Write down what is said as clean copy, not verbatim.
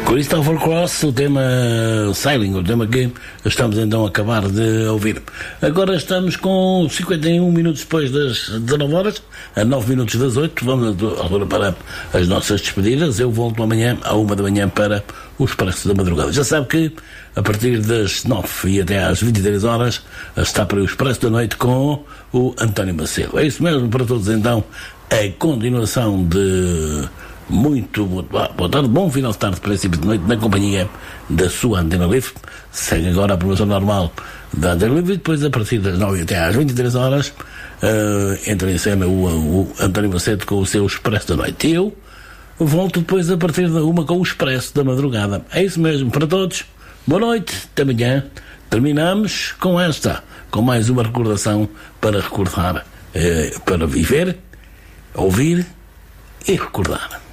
Christopher Cross, o tema Sailing, o tema que estamos então a acabar de ouvir. Agora estamos com 51 minutos depois das 19 horas, a 9 minutos das 8, vamos agora para as nossas despedidas. Eu volto amanhã à 1 da manhã para o Expresso da Madrugada. Já sabe que a partir das 9 e até às 23 horas está para o Expresso da Noite com o António Macedo. É isso mesmo para todos então, a continuação de muito boa tarde, bom final de tarde, princípio de noite, na companhia da sua Antena Livre. Segue agora a programação normal da Antena Livre e depois a partir das 9 até às 23 horas entra em cena o António Macedo com o seu Expresso da Noite. E eu volto depois a partir da 1 com o Expresso da Madrugada. É isso mesmo para todos, boa noite, até amanhã. Terminamos com mais uma recordação para recordar, para viver, ouvir e recordar.